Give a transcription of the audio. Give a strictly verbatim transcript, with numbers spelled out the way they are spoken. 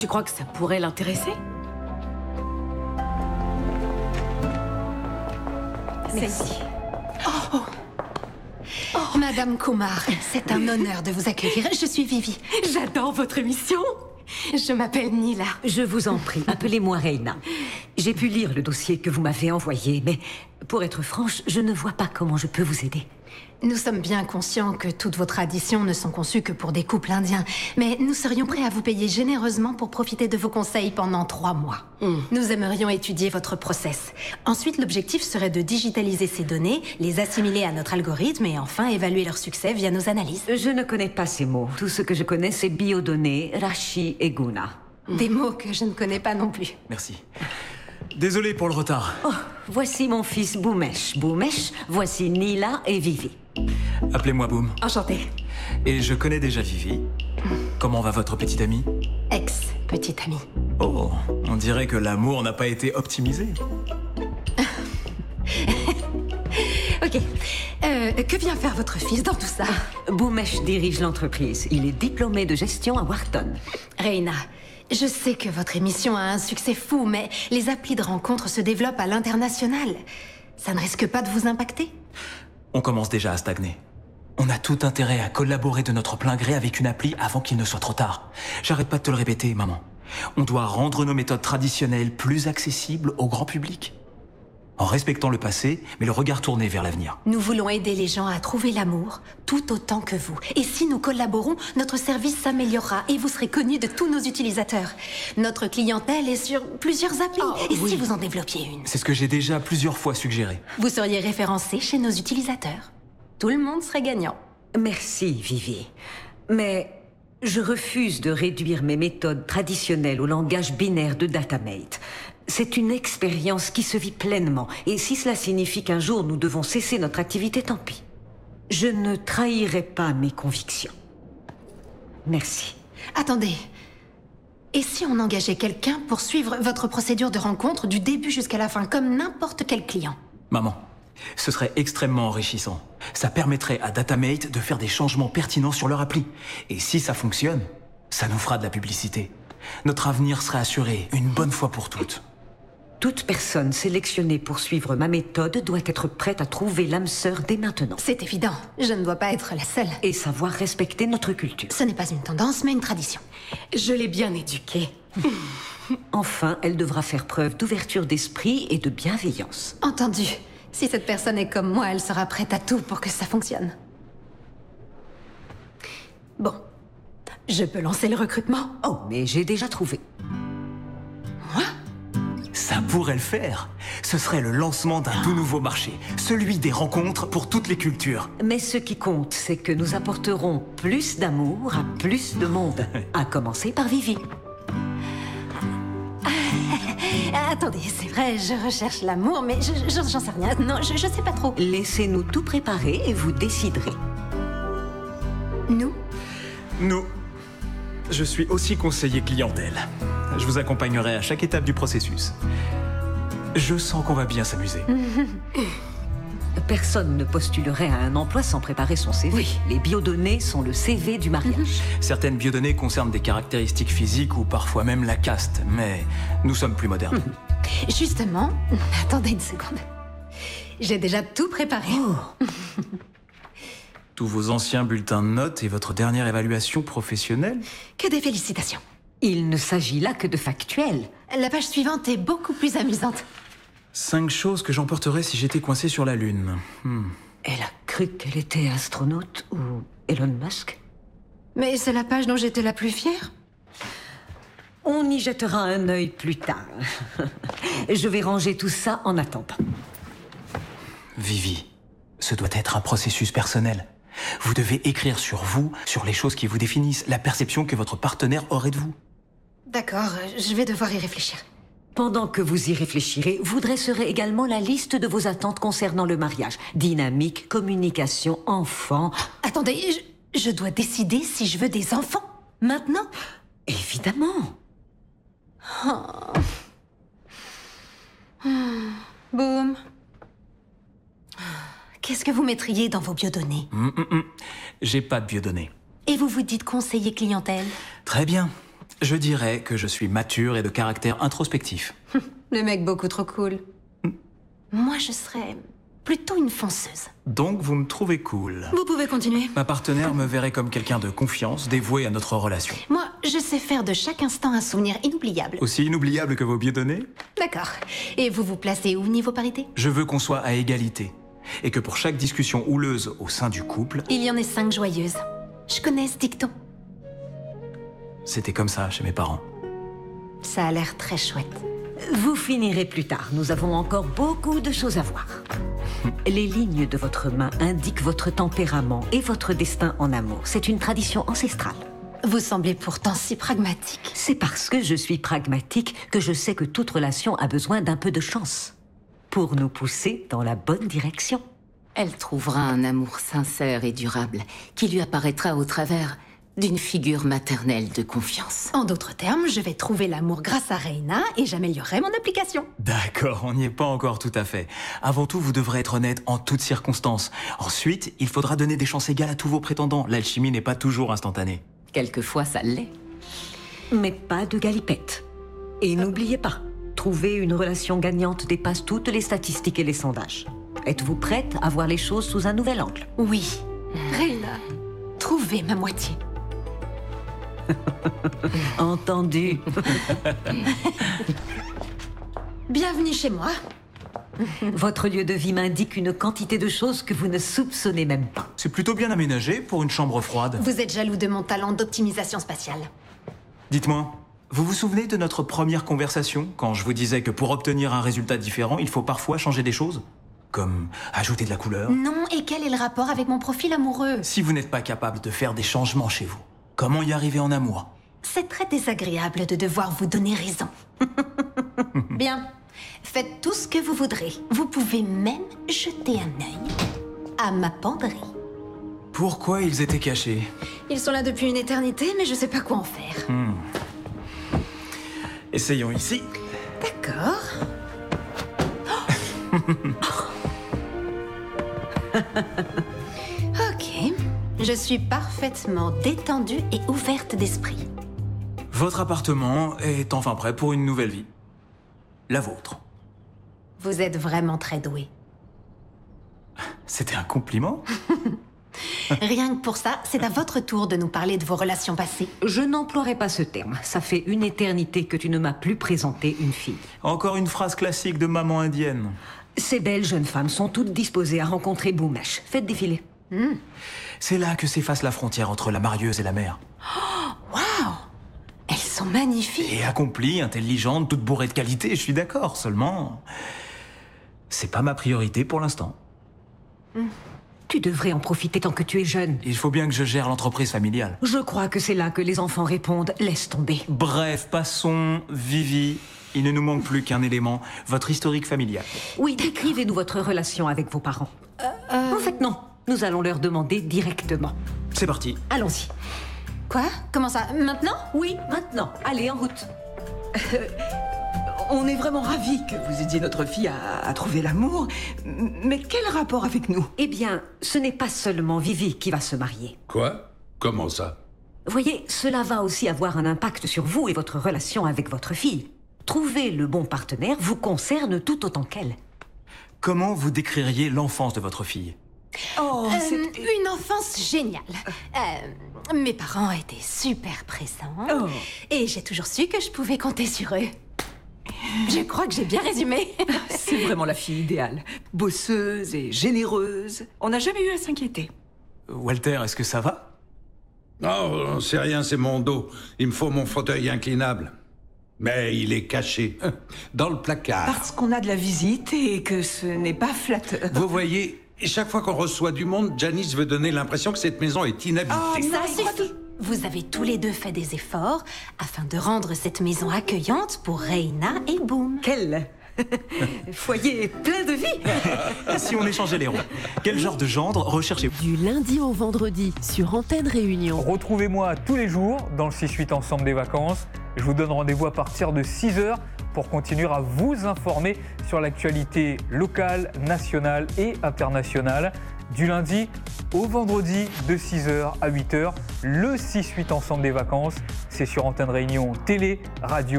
Tu crois que ça pourrait l'intéresser? Merci. Oh. Oh. Madame Kumar, c'est un honneur de vous accueillir. Je suis Vivi. J'adore votre émission. Je m'appelle Nila. Je vous en prie, appelez-moi Reina. J'ai pu lire le dossier que vous m'avez envoyé, mais pour être franche, je ne vois pas comment je peux vous aider. Nous sommes bien conscients que toutes vos traditions ne sont conçues que pour des couples indiens, mais nous serions prêts à vous payer généreusement pour profiter de vos conseils pendant trois mois. Mm. Nous aimerions étudier votre process. Ensuite, l'objectif serait de digitaliser ces données, les assimiler à notre algorithme et enfin évaluer leur succès via nos analyses. Je ne connais pas ces mots. Tout ce que je connais, c'est biodonnées, Rashi et Guna. Mm. Des mots que je ne connais pas non plus. Merci. Désolé pour le retard. Oh, voici mon fils Boumesh. Boumesh, voici Nila et Vivi. Appelez-moi Boum. Enchantée. Et je connais déjà Vivi. Comment va votre petite amie? Ex-petite amie. Oh, on dirait que l'amour n'a pas été optimisé. Ok. Euh, que vient faire votre fils dans tout ça? Boumesh dirige l'entreprise. Il est diplômé de gestion à Wharton. Reina, je sais que votre émission a un succès fou, mais les applis de rencontres se développent à l'international. Ça ne risque pas de vous impacter? On commence déjà à stagner. On a tout intérêt à collaborer de notre plein gré avec une appli avant qu'il ne soit trop tard. J'arrête pas de te le répéter, maman. On doit rendre nos méthodes traditionnelles plus accessibles au grand public. En respectant le passé, mais le regard tourné vers l'avenir. Nous voulons aider les gens à trouver l'amour, tout autant que vous. Et si nous collaborons, notre service s'améliorera et vous serez connus de tous nos utilisateurs. Notre clientèle est sur plusieurs applis. Oh, et oui. Si vous en développiez une? C'est ce que j'ai déjà plusieurs fois suggéré. Vous seriez référencé chez nos utilisateurs. Tout le monde serait gagnant. Merci, Vivi. Mais je refuse de réduire mes méthodes traditionnelles au langage binaire de Datamate. C'est une expérience qui se vit pleinement, et si cela signifie qu'un jour nous devons cesser notre activité, tant pis. Je ne trahirai pas mes convictions. Merci. Attendez. Et si on engageait quelqu'un pour suivre votre procédure de rencontre du début jusqu'à la fin, comme n'importe quel client? Maman, ce serait extrêmement enrichissant. Ça permettrait à Datamate de faire des changements pertinents sur leur appli. Et si ça fonctionne, ça nous fera de la publicité. Notre avenir serait assuré une bonne fois pour toutes. Toute personne sélectionnée pour suivre ma méthode doit être prête à trouver l'âme sœur dès maintenant. C'est évident. Je ne dois pas être la seule. Et savoir respecter notre culture. Ce n'est pas une tendance, mais une tradition. Je l'ai bien éduquée. Enfin, elle devra faire preuve d'ouverture d'esprit et de bienveillance. Entendu. Si cette personne est comme moi, elle sera prête à tout pour que ça fonctionne. Bon. Je peux lancer le recrutement? Oh, mais j'ai déjà trouvé. Moi? Ça pourrait le faire. Ce serait le lancement d'un tout nouveau marché, celui des rencontres pour toutes les cultures. Mais ce qui compte, c'est que nous apporterons plus d'amour à plus de monde. À commencer par Vivi. Attendez, c'est vrai, je recherche l'amour, mais je, je, j'en sais rien. Non, je, je sais pas trop. Laissez-nous tout préparer et vous déciderez. Nous? Nous. Je suis aussi conseiller clientèle. Je vous accompagnerai à chaque étape du processus. Je sens qu'on va bien s'amuser. Personne ne postulerait à un emploi sans préparer son C V. Oui. Les biodonnées sont le C V du mariage. Certaines biodonnées concernent des caractéristiques physiques ou parfois même la caste, mais nous sommes plus modernes. Justement, attendez une seconde. J'ai déjà tout préparé. Oh. Tous vos anciens bulletins de notes et votre dernière évaluation professionnelle? Que des félicitations. Il ne s'agit là que de factuels. La page suivante est beaucoup plus amusante. Cinq choses que j'emporterais si j'étais coincé sur la Lune. Hmm. Elle a cru qu'elle était astronaute ou Elon Musk. Mais c'est la page dont j'étais la plus fière. On y jettera un œil plus tard. Je vais ranger tout ça en attendant. Vivi, ce doit être un processus personnel. Vous devez écrire sur vous, sur les choses qui vous définissent, la perception que votre partenaire aurait de vous. D'accord, je vais devoir y réfléchir. Pendant que vous y réfléchirez, vous dresserez également la liste de vos attentes concernant le mariage. Dynamique, communication, enfants... Attendez, je, je dois décider si je veux des enfants, maintenant? Évidemment. Oh. Hmm. Boum. Qu'est-ce que vous mettriez dans vos biodonnées? Hum, hum, hum. J'ai pas de biodonnées. Et vous vous dites conseiller clientèle? Très bien. Je dirais que je suis mature et de caractère introspectif. Le mec beaucoup trop cool. Moi, je serais plutôt une fonceuse. Donc vous me trouvez cool. Vous pouvez continuer. Ma partenaire me verrait comme quelqu'un de confiance, dévoué à notre relation. Moi, je sais faire de chaque instant un souvenir inoubliable. Aussi inoubliable que vos billets donnés? D'accord. Et vous vous placez où niveau parité? Je veux qu'on soit à égalité. Et que pour chaque discussion houleuse au sein du couple... Il y en ait cinq joyeuses. Je connais ce dicton. C'était comme ça chez mes parents. Ça a l'air très chouette. Vous finirez plus tard. Nous avons encore beaucoup de choses à voir. Les lignes de votre main indiquent votre tempérament et votre destin en amour. C'est une tradition ancestrale. Vous semblez pourtant si pragmatique. C'est parce que je suis pragmatique que je sais que toute relation a besoin d'un peu de chance pour nous pousser dans la bonne direction. Elle trouvera un amour sincère et durable qui lui apparaîtra au travers d'une figure maternelle de confiance. En d'autres termes, je vais trouver l'amour grâce à Reina et j'améliorerai mon application. D'accord, on n'y est pas encore tout à fait. Avant tout, vous devrez être honnête en toutes circonstances. Ensuite, il faudra donner des chances égales à tous vos prétendants. L'alchimie n'est pas toujours instantanée. Quelquefois, ça l'est. Mais pas de galipette. Et n'oubliez pas, trouver une relation gagnante dépasse toutes les statistiques et les sondages. Êtes-vous prête à voir les choses sous un nouvel angle? Oui. Reina, trouvez ma moitié. Entendu. Bienvenue chez moi. Votre lieu de vie m'indique une quantité de choses que vous ne soupçonnez même pas. C'est plutôt bien aménagé pour une chambre froide. Vous êtes jaloux de mon talent d'optimisation spatiale. Dites-moi, vous vous souvenez de notre première conversation, quand je vous disais que pour obtenir un résultat différent, il faut parfois changer des choses? Comme ajouter de la couleur? Non, et quel est le rapport avec mon profil amoureux? Si vous n'êtes pas capable de faire des changements chez vous, comment y arriver en amour? C'est très désagréable de devoir vous donner raison. Bien. Faites tout ce que vous voudrez. Vous pouvez même jeter un œil à ma penderie. Pourquoi ils étaient cachés? Ils sont là depuis une éternité, mais je sais pas quoi en faire. Hmm. Essayons ici. D'accord. Ok. Je suis parfaitement détendue et ouverte d'esprit. Votre appartement est enfin prêt pour une nouvelle vie. La vôtre. Vous êtes vraiment très doué. C'était un compliment? Rien que pour ça, c'est à votre tour de nous parler de vos relations passées. Je n'emploierai pas ce terme. Ça fait une éternité que tu ne m'as plus présenté une fille. Encore une phrase classique de maman indienne. Ces belles jeunes femmes sont toutes disposées à rencontrer Boumesh. Faites défiler. Mm. C'est là que s'efface la frontière entre la marieuse et la mère. Waouh! Elles sont magnifiques. Et accomplie, intelligente, toute bourrée de qualité, je suis d'accord. Seulement, c'est pas ma priorité pour l'instant. Mm. Tu devrais en profiter tant que tu es jeune. Il faut bien que je gère l'entreprise familiale. Je crois que c'est là que les enfants répondent « laisse tomber ». Bref, passons, Vivi. Il ne nous manque plus qu'un élément, votre historique familial. Oui, décrivez-nous votre relation avec vos parents. Euh, euh... En fait, non. Nous allons leur demander directement. C'est parti. Allons-y. Quoi? Comment ça? Maintenant? Oui, maintenant. Allez, en route. Euh, on est vraiment ravis que vous aidiez notre fille à, à trouver l'amour. Mais quel rapport avec nous? Eh bien, ce n'est pas seulement Vivi qui va se marier. Quoi? Comment ça? Voyez, cela va aussi avoir un impact sur vous et votre relation avec votre fille. Trouver le bon partenaire vous concerne tout autant qu'elle. Comment vous décririez l'enfance de votre fille? Oh, euh, c'est... Une enfance géniale. Euh, mes parents étaient super présents. Oh. Et j'ai toujours su que je pouvais compter sur eux. Je crois que j'ai bien résumé. C'est vraiment la fille idéale. Bosseuse et généreuse. On n'a jamais eu à s'inquiéter. Walter, est-ce que ça va? Oh, c'est rien, c'est mon dos. Il me faut mon fauteuil inclinable. Mais il est caché, dans le placard. Parce qu'on a de la visite et que ce n'est pas flatteur. Vous voyez, chaque fois qu'on reçoit du monde, Janice veut donner l'impression que cette maison est inhabitée. Oh, Ça non, suffit. Vous avez tous les deux fait des efforts afin de rendre cette maison accueillante pour Reina et Boom. Quel foyer plein de vie. Si on échangeait les rôles, quel genre de gendre recherchez-vous? Du lundi au vendredi sur Antenne Réunion. Retrouvez-moi tous les jours dans le six huit Ensemble des vacances. Je vous donne rendez-vous à partir de six heures pour continuer à vous informer sur l'actualité locale, nationale et internationale. du lundi au vendredi de six heures à huit heures. Le six huit Ensemble des vacances, c'est sur Antenne Réunion, télé, radio.